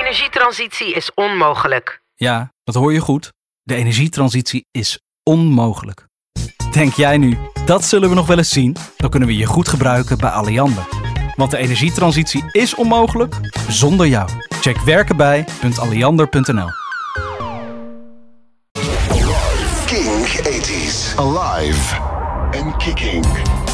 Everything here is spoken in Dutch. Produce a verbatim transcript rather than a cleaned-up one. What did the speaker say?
energietransitie is onmogelijk. Ja, dat hoor je goed. De energietransitie is onmogelijk. Denk jij nu, dat zullen we nog wel eens zien? Dan kunnen we je goed gebruiken bij Alliander. Want de energietransitie is onmogelijk zonder jou. Check werkenbij punt alliander punt n l. Kink eighties. Alive and kicking.